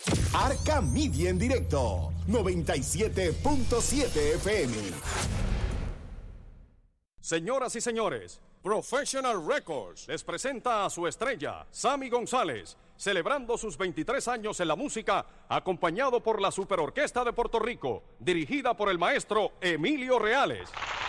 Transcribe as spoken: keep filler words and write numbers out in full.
Arca Media en directo, noventa y siete punto siete F M. Señoras y señores, Professional Records les presenta a su estrella, Sammy González, celebrando sus veintitrés años en la música, acompañado por la Superorquesta de Puerto Rico, dirigida por el maestro Emilio Reales.